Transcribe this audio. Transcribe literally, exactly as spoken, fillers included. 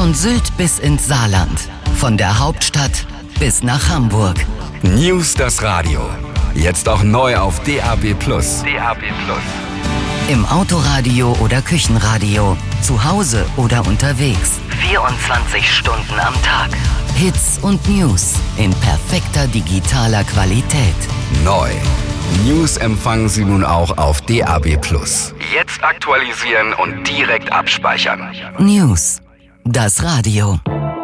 Von Sylt bis ins Saarland. Von der Hauptstadt bis nach Hamburg. News das Radio. Jetzt auch neu auf D A B plus. D A B plus. Im Autoradio oder Küchenradio. Zu Hause oder unterwegs. vierundzwanzig Stunden am Tag. Hits und News in perfekter digitaler Qualität. Neu. News empfangen Sie nun auch auf D A B plus. Jetzt aktualisieren und direkt abspeichern. News. Das Radio.